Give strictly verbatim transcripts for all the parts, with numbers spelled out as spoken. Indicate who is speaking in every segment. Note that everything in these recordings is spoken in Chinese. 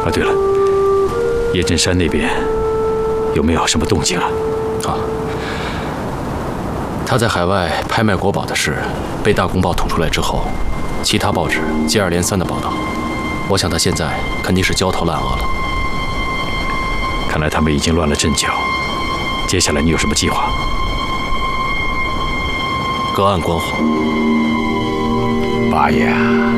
Speaker 1: 啊，对了，叶振山那边有没有什么动静啊？
Speaker 2: 啊，他在海外拍卖国宝的事被大公报捅出来之后，其他报纸接二连三的报道，我想他现在肯定是焦头烂额了。
Speaker 1: 看来他们已经乱了阵脚。接下来你有什么计划？
Speaker 2: 隔岸观火。
Speaker 3: 八爷，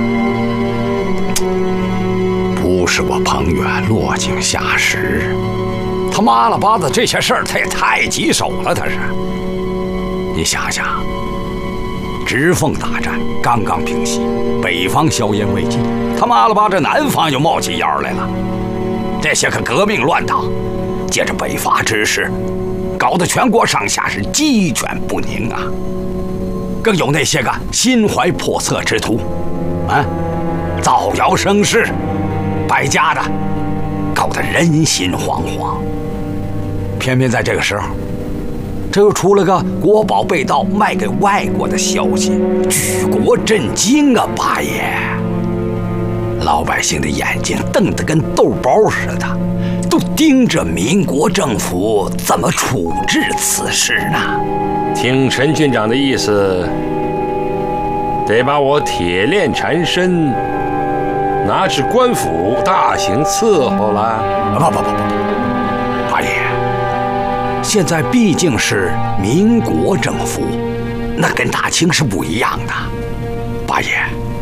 Speaker 3: 不是我彭远落井下石，他妈了巴子这些事儿他也太棘手了，他是。你想想，直奉大战刚刚平息，北方硝烟未尽，他妈了巴这南方又冒起烟来了。这些个革命乱党，借着北伐之势，搞得全国上下是鸡犬不宁啊！更有那些个心怀叵测之徒，啊，造谣生事，败家的，搞得人心惶惶。偏偏在这个时候，这又出了个国宝被盗卖给外国的消息，举国震惊啊！八爷，老百姓的眼睛瞪得跟豆包似的，都盯着民国政府怎么处置此事呢？
Speaker 4: 听陈军长的意思，得把我铁链缠身，拿至官府大刑伺候了。
Speaker 3: 不不不不不，八爷，现在毕竟是民国政府，那跟大清是不一样的。八爷，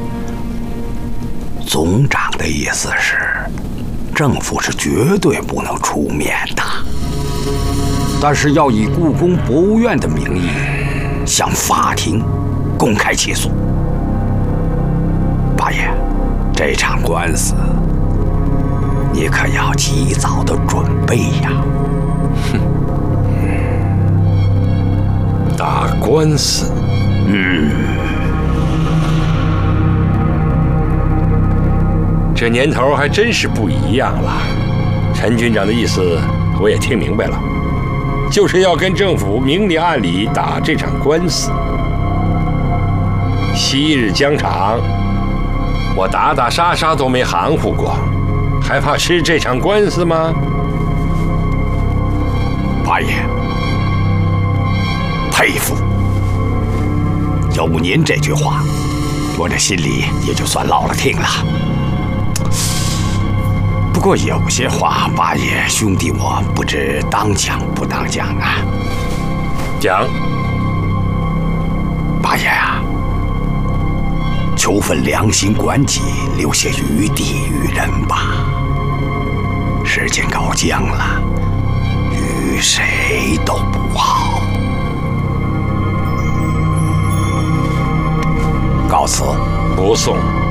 Speaker 3: 总长的意思是，政府是绝对不能出面的。但是要以故宫博物院的名义向法庭公开起诉。八爷，这场官司你可要及早的准备呀！
Speaker 4: 哼，打官司，
Speaker 3: 嗯，
Speaker 4: 这年头还真是不一样了。陈军长的意思我也听明白了。就是要跟政府明里暗里打这场官司。昔日疆场，我打打杀杀都没含糊过，还怕吃这场官司吗？
Speaker 3: 八爷，佩服！有您这句话，我这心里也就算落了听了。不过有些话，八爷兄弟我不知当讲不当讲啊。
Speaker 4: 讲。
Speaker 3: 八爷啊，求份良心管己，留些余地于人吧。时间搞僵了，与谁都不好。告辞。
Speaker 4: 不送。